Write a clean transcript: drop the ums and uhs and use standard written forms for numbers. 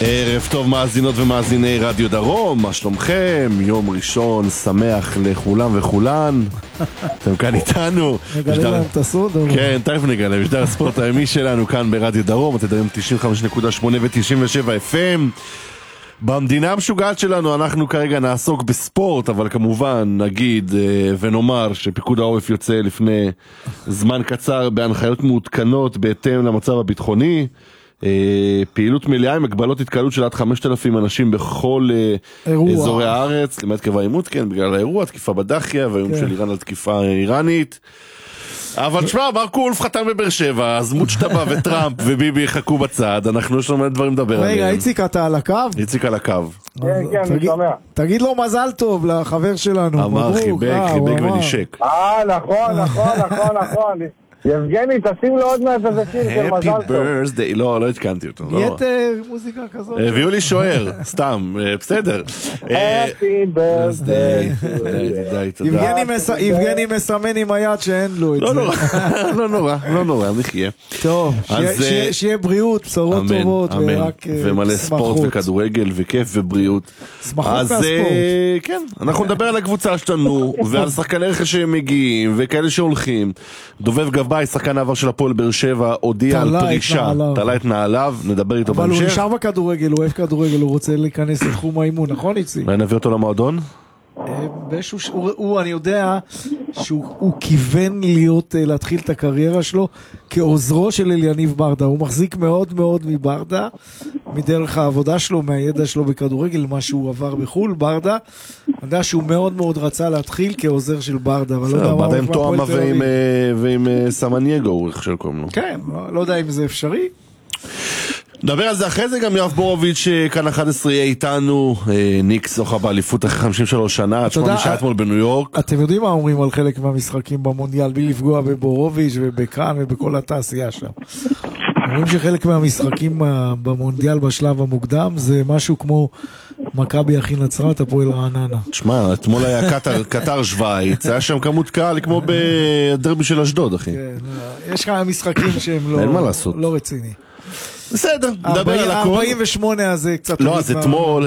ערב טוב מאזינות ומאזיני רדיו דרום, מה שלומכם? יום ראשון שמח לכולם וכולן. אתם כאן איתנו. נגלה להם את הסוד? כן, תכף נגלה. משדר הספורט הימי שלנו כאן ברדיו דרום, התדרים 95.8 ו-97 FM. במדינה המשוגעת שלנו אנחנו כרגע נעסוק בספורט, אבל כמובן נגיד ונאמר שפיקוד העורף יוצא לפני זמן קצר בהנחיות מעודכנות בהתאם למצב הביטחוני. פעילות מלאה עם הגבלות התקהלות של עד 5,000 אנשים בכל אזורי הארץ, למעט קבע עימות, כן, בגלל האירוע, תקיפה בדחיה והיום של איראן על תקיפה איראנית. אבל תשמע, מרקו אולף חתם בבאר שבע, אז מוצ'טבה וטראמפ וביבי יחכו בצד, אנחנו יש לנו דברים לדבר עליהם. רגע, איציק, אתה על הקו? איציק על הקו. כן, אני שומע. תגיד לו מזל טוב לחבר שלנו. אמר חיבק ונשק. נכון. יבגני, תשים לו עוד מעט איזה שיר של מזל טוב. Happy birthday, לא התקנתי אותו. יתר מוזיקה כזאת. הביאו לי שוער, סתם, בסדר. Happy birthday. די, תודה. יבגני מסמן עם היד שאין לו את זה. לא נורא, נחיה. טוב, שיהיה בריאות, בשורות טובות. ומלא ספורט וכדורגל וכיף ובריאות. שמחות מהספורט. כן, אנחנו נדבר על הקבוצה שלנו ועל שחקני רכש שהם מגיעים וכאלה שהולכים. דובב גבאי, שחקן העבר של הפועל באר שבע, הודיע על פרישה, תלה את נעליו, נדבר איתו בהמשך. אבל הוא נשאר בכדורגל, הוא אוהב כדורגל, הוא רוצה להיכנס לתחום האימון, נכון איציק? ונביא אותו למועדון? אני יודע שהוא כיוון להתחיל את הקריירה שלו כעוזרו של אליניב ברדה. הוא מחזיק מאוד מאוד מברדה, מדרך העבודה שלו, מהידע שלו בכדורגל, מה שהוא עבר בחול. ברדה, אני יודע שהוא מאוד מאוד רצה להתחיל כעוזר של ברדה, אבל לא יודע ברדה עם תואמה ועם סמנייגו, הוא איך של קוראים לו. כן, לא יודע אם זה אפשרי. נדבר על זה אחרי זה. גם יואב בורוביץ' כאן 11 יהיה איתנו. ניקס זוכה באליפות אחרי 53 שנה, עד 8 שעה אתמול בניו יורק. אתם יודעים מה אומרים על חלק מהמשחקים במונדיאל, בלי לפגוע בבורוביץ' ובקאן ובכל התעשייה שם? אומרים שחלק מהמשחקים במונדיאל בשלב המוקדם זה משהו כמו מכבי אחי נצרת, הפועל רעננה. תשמע, אתמול היה קטר שווייץ, היה שם כמות קהל כמו בדרבי של אשדוד, אחי. כן, יש כמה משחקים שהם לא רציני. בסדר, נדבר על הכל. 48 הזה קצת... לא, אז אתמול